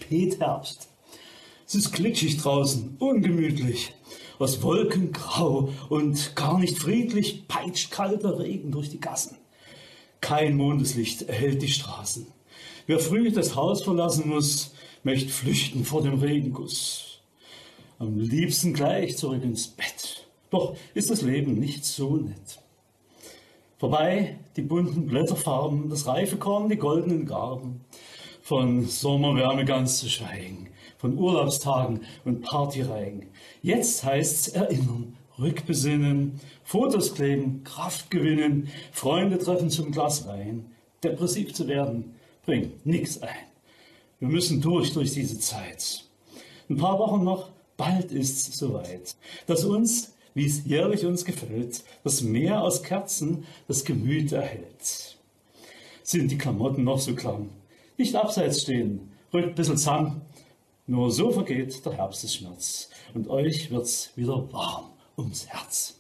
Spätherbst. Es ist glitschig draußen, ungemütlich. Aus Wolken grau und gar nicht friedlich peitscht kalter Regen durch die Gassen. Kein Mondeslicht erhellt die Straßen. Wer früh das Haus verlassen muss, möchte flüchten vor dem Regenguss. Am liebsten gleich zurück ins Bett. Doch ist das Leben nicht so nett. Vorbei die bunten Blätterfarben, das reife Korn, die goldenen Garben. Von Sommerwärme ganz zu schweigen, von Urlaubstagen und Partyreigen. Jetzt heißt's erinnern, rückbesinnen, Fotos kleben, Kraft gewinnen, Freunde treffen zum Glas Wein. Depressiv zu werden, bringt nix ein. Wir müssen durch diese Zeit. Ein paar Wochen noch, bald ist's soweit, dass uns, wie es jährlich uns gefällt, das Meer aus Kerzen das Gemüt erhält. Sind die Klamotten noch so klamm? Nicht abseits stehen, rückt bissl zusammen. Nur so vergeht der Herbstesschmerz und euch wird's wieder warm ums Herz.